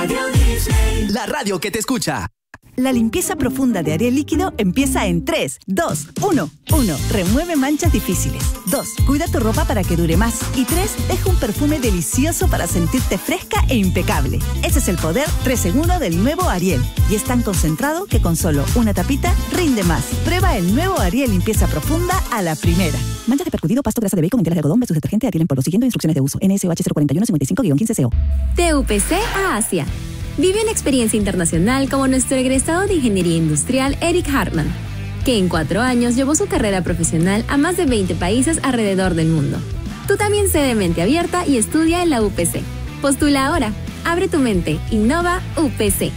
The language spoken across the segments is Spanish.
Radio Disney. La radio que te escucha. La limpieza profunda de Ariel Líquido empieza en 3, 2, 1. 1. Remueve manchas difíciles. 2. Cuida tu ropa para que dure más. Y 3. Deja un perfume delicioso para sentirte fresca e impecable. Ese es el poder 3 en 1 del nuevo Ariel. Y es tan concentrado que con solo una tapita rinde más. Prueba el nuevo Ariel Limpieza Profunda a la primera. Manchas de percudido, pasto, grasa de bacon, enteras de algodón versus detergente Ariel en polvo. Siguiendo instrucciones de uso. NSOH 041-55-15CO. TUPC a Asia. Vive una experiencia internacional como nuestro egresado de Ingeniería Industrial Eric Hartman, que en 4 años llevó su carrera profesional a más de 20 países alrededor del mundo. Tú también sé de mente abierta y estudia en la UPC. Postula ahora. Abre tu mente. Innova UPC.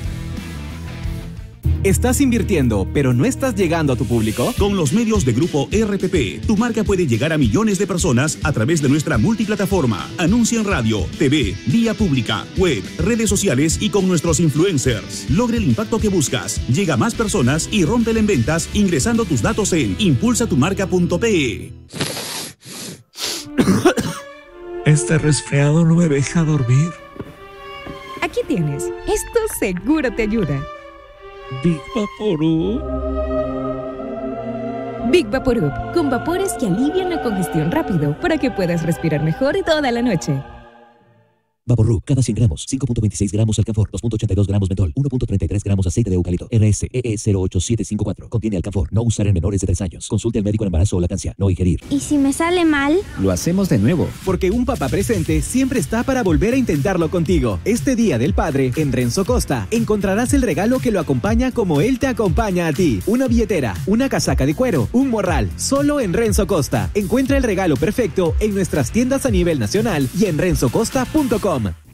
¿Estás invirtiendo, pero no estás llegando a tu público? Con los medios de Grupo RPP, tu marca puede llegar a millones de personas a través de nuestra multiplataforma. Anuncia en radio, TV, vía pública, web, redes sociales y con nuestros influencers. Logre el impacto que buscas. Llega a más personas y rómpela en ventas ingresando tus datos en impulsatumarca.pe. Este resfriado no me deja dormir. Aquí tienes. Esto seguro te ayuda. Big Vaporub. Big Vaporub, con vapores que alivian la congestión rápido para que puedas respirar mejor toda la noche. Vaporub, cada 100 gramos, 5.26 gramos alcanfor, 2.82 gramos mentol, 1.33 gramos aceite de eucalipto. RSEE 08754. Contiene alcanfor. No usar en menores de 3 años. Consulte al médico en embarazo o lactancia. No ingerir. ¿Y si me sale mal? Lo hacemos de nuevo, porque un papá presente siempre está para volver a intentarlo contigo. Este Día del Padre, en Renzo Costa, encontrarás el regalo que lo acompaña como él te acompaña a ti. Una billetera, una casaca de cuero, un morral, solo en Renzo Costa. Encuentra el regalo perfecto en nuestras tiendas a nivel nacional y en renzocosta.com.